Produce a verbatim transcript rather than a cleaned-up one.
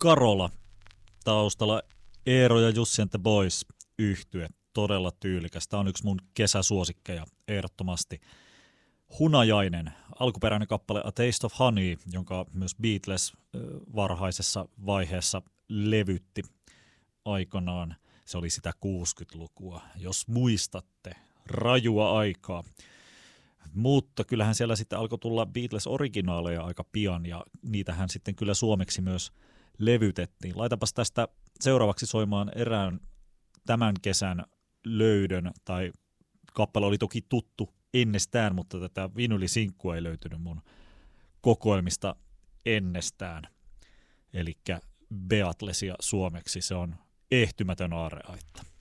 Karola taustalla, Eero ja Jussi and the Boys -yhtye, todella tyylikäs. Tämä on yksi mun kesäsuosikkeja ehdottomasti. Hunajainen, alkuperäinen kappale A Taste of Honey, jonka myös Beatles varhaisessa vaiheessa levytti aikanaan. Se oli sitä kuusikymmentälukua, jos muistatte, rajua aikaa. Mutta kyllähän siellä sitten alkoi tulla Beatles-originaaleja aika pian, ja niitähän sitten kyllä suomeksi myös levytettiin. Laitapas tästä seuraavaksi soimaan erään tämän kesän löydön, tai kappale oli toki tuttu ennestään, mutta tätä vinylisinkkua ei löytynyt mun kokoelmista ennestään. Elikkä Beatlesia suomeksi, se on ehtymätön aarreaitta.